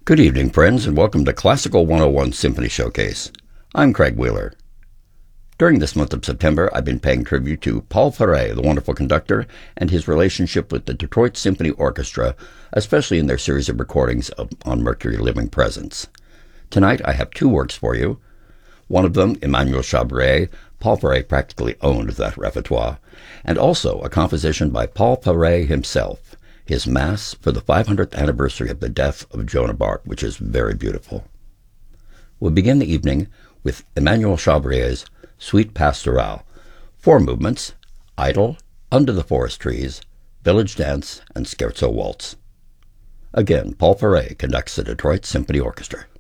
Good evening, friends, and welcome to Classical 101 Symphony Showcase. I'm Craig Wheeler. During this month of September, I've been paying tribute to Paul Fauré, the wonderful conductor, and his relationship with the Detroit Symphony Orchestra, especially in their series of recordings on Mercury Living Presence. Tonight, I have two works for you. One of them, Emmanuel Chabrier. Paul Fauré practically owned that repertoire, and also a composition by Paul Fauré himself, his Mass for the 500th anniversary of the death of Joan of Arc, which is very beautiful. We'll begin the evening with Emmanuel Chabrier's Suite Pastorale, 4 movements: Idyll, Under the Forest Trees, Village Dance, and Scherzo Waltz. Again, Paul Fauré conducts the Detroit Symphony Orchestra.